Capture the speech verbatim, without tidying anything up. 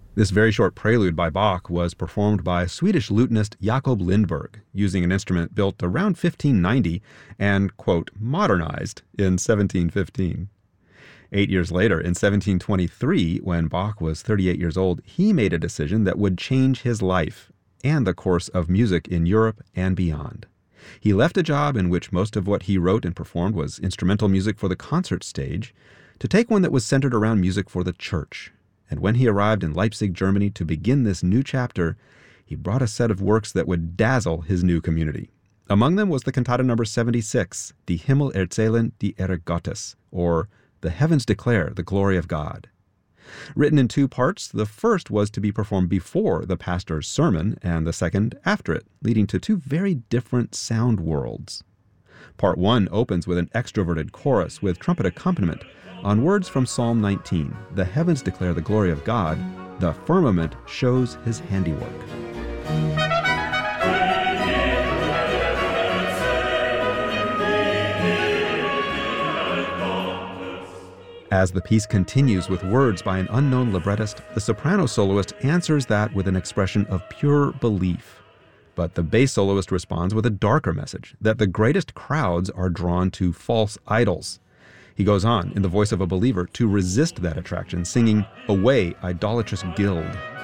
This very short prelude by Bach was performed by Swedish lutenist Jakob Lindberg, using an instrument built around fifteen ninety and, quote, modernized in seventeen fifteen. Eight years later, in seventeen twenty-three, when Bach was thirty-eight years old, he made a decision that would change his life and the course of music in Europe and beyond. He left a job in which most of what he wrote and performed was instrumental music for the concert stage to take one that was centered around music for the church. And when he arrived in Leipzig, Germany, to begin this new chapter, he brought a set of works that would dazzle his new community. Among them was the cantata number seventy-six, Die Himmel erzählen die Ehre Gottes, or The Heavens Declare the Glory of God. Written in two parts, the first was to be performed before the pastor's sermon, and the second after it, leading to two very different sound worlds. Part one opens with an extroverted chorus with trumpet accompaniment on words from Psalm nineteen, The heavens declare the glory of God, the firmament shows his handiwork. As the piece continues with words by an unknown librettist, the soprano soloist answers that with an expression of pure belief. But the bass soloist responds with a darker message, that the greatest crowds are drawn to false idols. He goes on, in the voice of a believer, to resist that attraction, singing, Away, idolatrous guild.